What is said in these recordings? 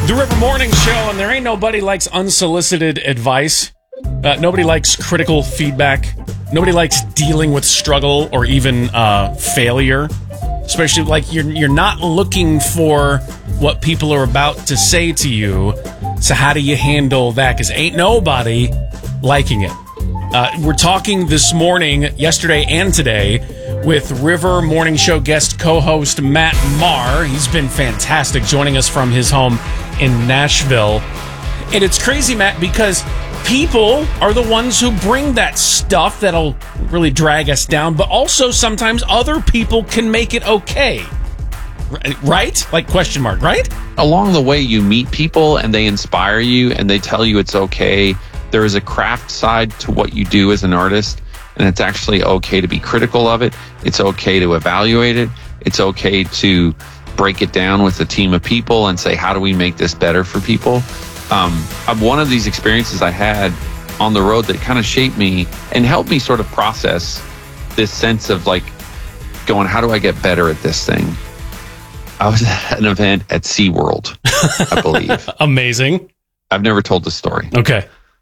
The River Morning Show, and there ain't nobody likes unsolicited advice. Nobody likes critical feedback. Nobody likes dealing with struggle or even failure. Especially like you're not looking for what people are about to say to you. So how do you handle that? Because ain't nobody liking it. We're talking this morning, yesterday and today, with River Morning Show guest co-host Matt Maher. He's been fantastic, joining us from his home in Nashville. And it's crazy, Matt, because people are the ones who bring that stuff that'll really drag us down, but also sometimes other people can make it okay. Right? Like question mark, right? Along the way, you meet people and they inspire you and they tell you it's okay. There is a craft side to what you do as an artist, and it's actually okay to be critical of it. It's okay to evaluate it. It's okay to break it down with a team of people and say, how do we make this better for people? One of these experiences I had on the road that kind of shaped me and helped me sort of process this sense of like going, how do I get better at this thing? I was at an event at SeaWorld, I believe. Amazing. I've never told this story. Okay.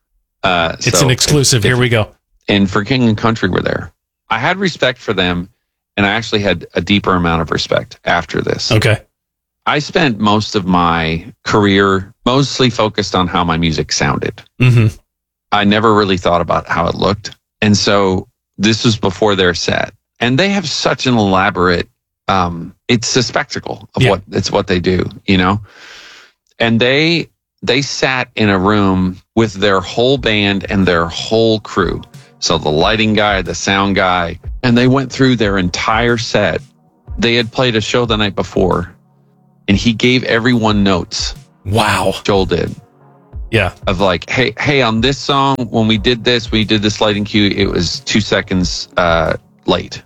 It's an exclusive. Here we go. And For King and Country were there. I had respect for them, and I actually had a deeper amount of respect after this. Okay. I spent most of my career mostly focused on how my music sounded. Mm-hmm. I never really thought about how it looked. And so this was before their set. And they have such an elaborate, it's a spectacle of what they do, you know? And they sat in a room with their whole band and their whole crew. So the lighting guy, the sound guy, and they went through their entire set. They had played a show the night before, and he gave everyone notes. Wow. Joel did. Yeah. Of like, hey, on this song, when we did this lighting cue, it was 2 seconds late.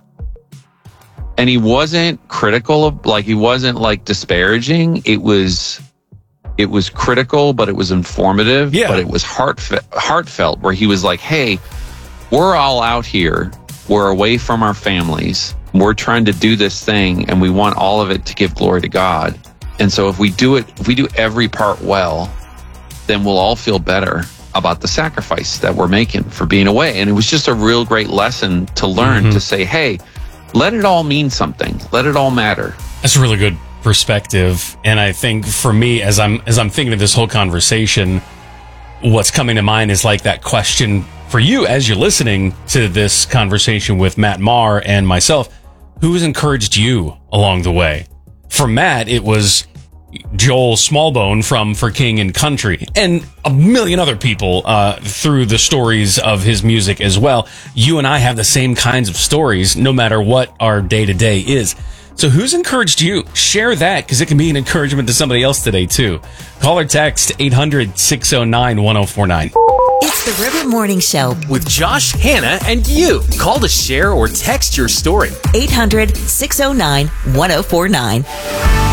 And he wasn't critical of, like, he wasn't like disparaging. It was critical, but it was informative. Yeah. But it was heartfelt, where he was like, hey, we're all out here. We're away from our families. We're trying to do this thing, and we want all of it to give glory to God. And so if we do every part well, then we'll all feel better about the sacrifice that we're making for being away. And it was just a real great lesson to learn, to say, hey, let it all mean something. Let it all matter. That's a really good perspective. And I think for me, as I'm thinking of this whole conversation, what's coming to mind is like that question for you as you're listening to this conversation with Matt Maher and myself. Who has encouraged you along the way? For Matt, it was Joel Smallbone from For King and Country, and a million other people through the stories of his music as well. You and I have the same kinds of stories, no matter what our day-to-day is. So who's encouraged you? Share that, because it can be an encouragement to somebody else today, too. Call or text 800-609-1049. It's the River Morning Show with Josh, Hannah, and you. Call to share or text your story. 800-609-1049.